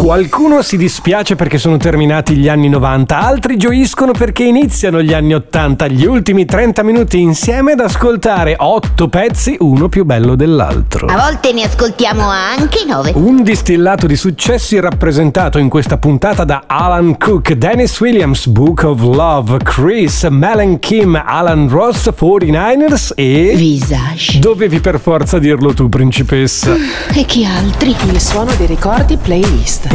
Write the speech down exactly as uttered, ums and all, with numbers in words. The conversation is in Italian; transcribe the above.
Qualcuno si dispiace perché sono terminati gli anni novanta, altri gioiscono perché iniziano gli anni ottanta, gli ultimi trenta minuti insieme ad ascoltare otto pezzi, uno più bello dell'altro. A volte ne ascoltiamo anche nove. Un distillato di successi rappresentato in questa puntata da Alan Cook, Dennis Williams, Book of Love, Chris, Mel Kim, Alan Ross, quarantanovers e... Visage. Dovevi per forza dirlo tu, principessa. E chi altri? Il suono dei ricordi playlist.